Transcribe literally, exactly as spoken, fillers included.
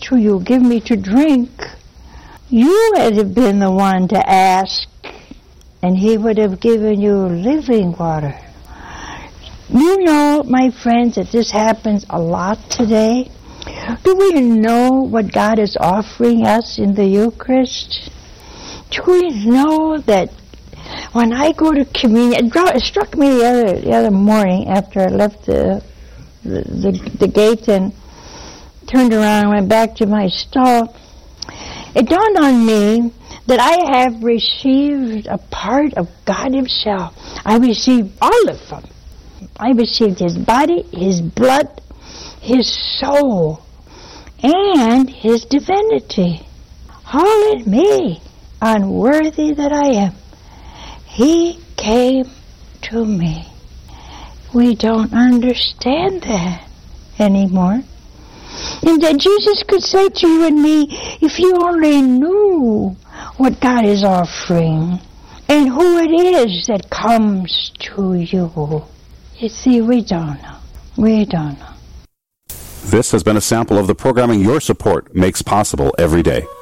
to you, give me to drink, you would have been the one to ask, and he would have given you living water. You know, my friends, that this happens a lot today. Do we know what God is offering us in the Eucharist? Do we know that when I go to communion, it struck me the other, the other morning after I left the, the, the, the gate and turned around and went back to my stall, it dawned on me that I have received a part of God Himself. I received all of Him. I received His body, His blood, His soul, and His divinity. All in me, unworthy that I am. He came to me. We don't understand that anymore. And that Jesus could say to you and me, if you only knew what God is offering and who it is that comes to you. You see, we don't know. We don't know. This has been a sample of the programming your support makes possible every day.